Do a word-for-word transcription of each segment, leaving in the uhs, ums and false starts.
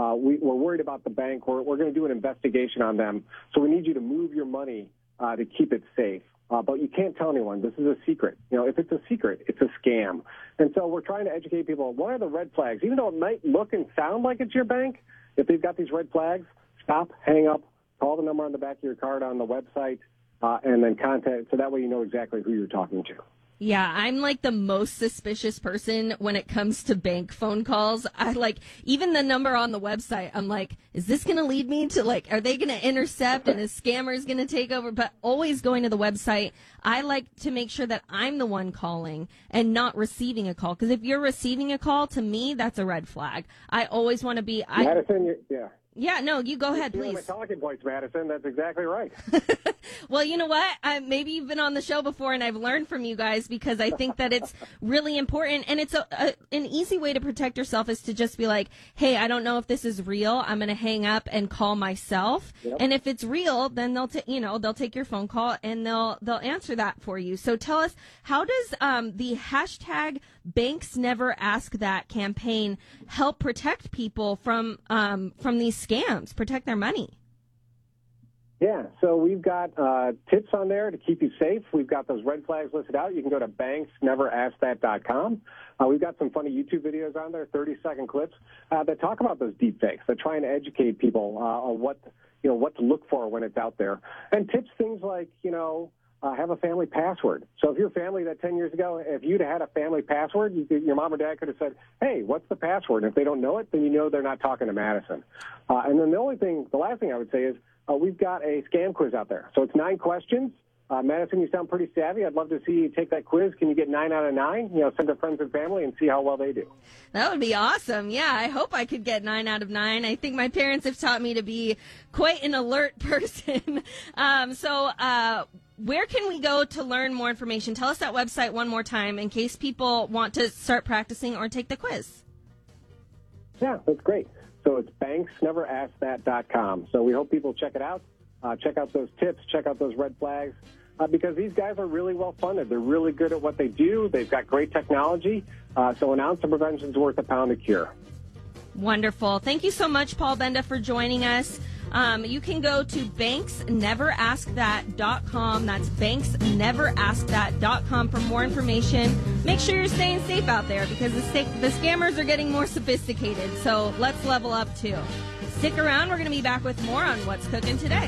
uh, we, we're worried about the bank. We're, we're going to do an investigation on them. So we need you to move your money uh, to keep it safe. Uh, but you can't tell anyone. This is a secret. You know, if it's a secret, it's a scam. And so we're trying to educate people. What are the red flags? Even though it might look and sound like it's your bank, if they've got these red flags, stop, hang up, call the number on the back of your card on the website, uh, and then contact, so that way you know exactly who you're talking to. Yeah, I'm like the most suspicious person when it comes to bank phone calls. I like, even the number on the website, I'm like, is this going to lead me to like, are they going to intercept and is scammers going to take over? But always going to the website, I like to make sure that I'm the one calling and not receiving a call. Because if you're receiving a call, to me, that's a red flag. I always want to be. I, Madison, you, yeah. Yeah, no, you go ahead, please. You're talking points, Madison. That's exactly right. Well, you know what? I, maybe you've been on the show before, and I've learned from you guys because I think that it's really important. And it's a, a, an easy way to protect yourself is to just be like, hey, I don't know if this is real. I'm going to hang up and call myself. Yep. And if it's real, then they'll ta- you know they'll take your phone call and they'll they'll answer that for you. So tell us, how does um, the hashtag Banks Never Ask That campaign help protect people from um, from these scams, protect their money? Yeah, so we've got uh, tips on there to keep you safe. We've got those red flags listed out. You can go to banks never ask that dot com. Uh, we've got some funny YouTube videos on there, thirty-second clips, uh, that talk about those deep fakes, that try and educate people uh, on what, you know, what to look for when it's out there. And tips, things like, you know, Uh, have a family password. So if you're a family that ten years ago, if you'd had a family password, you could, your mom or dad could have said, hey, what's the password? And if they don't know it, then you know they're not talking to Madison. Uh, and then the only thing, the last thing I would say is uh, we've got a scam quiz out there. So it's nine questions. Uh, Madison, you sound pretty savvy. I'd love to see you take that quiz. Can you get nine out of nine? You know, send to friends and family and see how well they do. That would be awesome. Yeah, I hope I could get nine out of nine. I think my parents have taught me to be quite an alert person. um, so, uh, where can we go to learn more information? Tell us that website one more time in case people want to start practicing or take the quiz. Yeah, that's great. So it's banks never ask that dot com. So we hope people check it out. Uh, check out those tips. Check out those red flags. Uh, because these guys are really well funded. They're really good at what they do. They've got great technology. Uh, so an ounce of prevention is worth a pound of cure. Wonderful. Thank you so much, Paul Benda, for joining us. Um, you can go to banks never ask that dot com. That's banks never ask that dot com for more information. Make sure you're staying safe out there because the, st- the scammers are getting more sophisticated. So let's level up too. Stick around. We're going to be back with more on What's Cooking Today.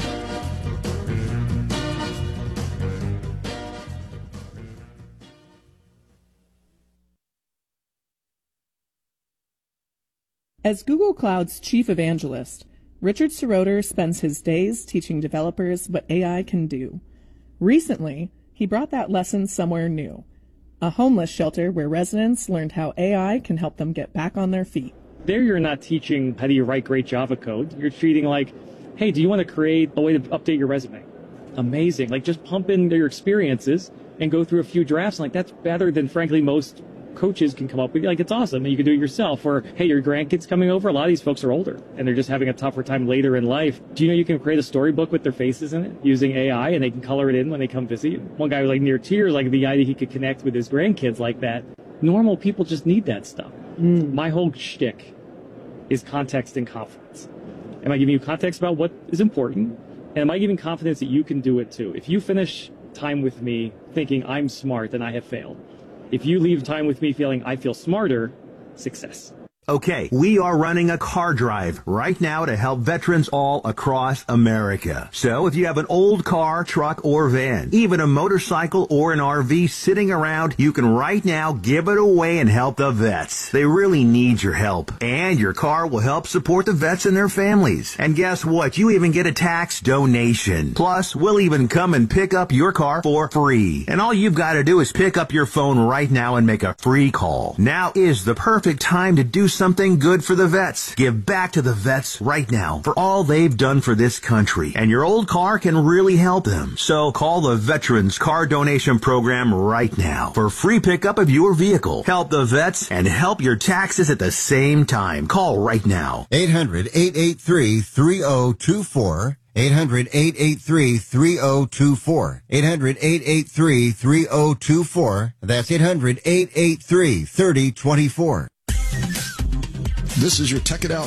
As Google Cloud's chief evangelist, Richard Seroter spends his days teaching developers what A I can do. Recently, he brought that lesson somewhere new, a homeless shelter where residents learned how A I can help them get back on their feet. There you're not teaching how do you write great Java code. You're treating like, hey, do you want to create a way to update your resume? Amazing. Like, just pump in your experiences and go through a few drafts. Like, that's better than, frankly, most coaches can come up with. Like, it's awesome, and you can do it yourself. Or, hey, your grandkids coming over. A lot of these folks are older, and they're just having a tougher time later in life. Do you know you can create a storybook with their faces in it using A I, and they can color it in when they come visit you? One guy was like near tears, like the idea he could connect with his grandkids like that. Normal people just need that stuff. Mm. My whole shtick is context and confidence. Am I giving you context about what is important? And am I giving confidence that you can do it too? If you finish time with me thinking I'm smart, then I have failed. If you leave time with me feeling I feel smarter, success. Okay, we are running a car drive right now to help veterans all across America. So if you have an old car, truck, or van, even a motorcycle or an R V sitting around, you can right now give it away and help the vets. They really need your help. And your car will help support the vets and their families. And guess what? You even get a tax donation. Plus, we'll even come and pick up your car for free. And all you've got to do is pick up your phone right now and make a free call. Now is the perfect time to do something good for the vets. Give back to the vets right now for all they've done for this country. And your old car can really help them. So call the Veterans Car Donation Program right now for free pickup of your vehicle. Help the vets and help your taxes at the same time. Call right now. eight hundred, eight eight three, three oh two four. eight hundred, eight eight three, three oh two four. eight hundred, eight eight three, three oh two four. That's eight hundred, eight eight three, three oh two four. This is your Tech It Out